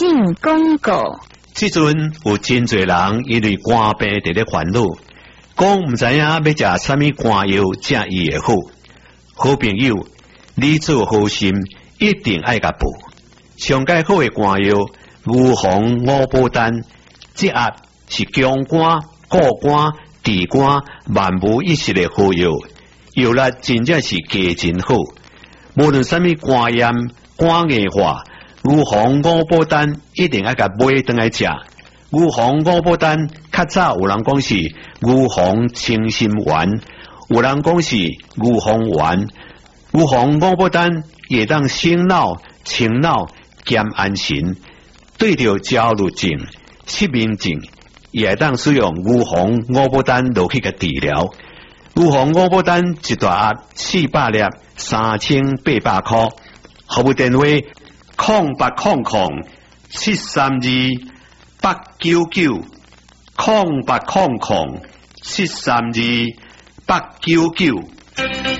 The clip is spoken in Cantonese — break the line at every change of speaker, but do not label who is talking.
性广告。
即阵有真侪人因为肝病伫咧烦恼，讲毋知影要食啥物肝药才医会好。好朋友，你做好心一定爱甲补。上介好的肝药牛黄五宝丹，这盒是强肝、固肝、治肝万无一失的好药，药力真正是加真好。无论啥物肝炎、肝硬化，牛黄五宝丹一定爱甲买倒来食。牛黄五宝丹较早有人讲是牛黄清心丸，有人讲是牛黄丸。牛黄五宝丹也当醒脑、清脑、兼安神，对着焦虑症、失眠症，也会当使用牛黄五宝丹落去个治疗。牛黄五宝丹一大盒400粒，3800块。服务电话0800-732-899，0800-732-899。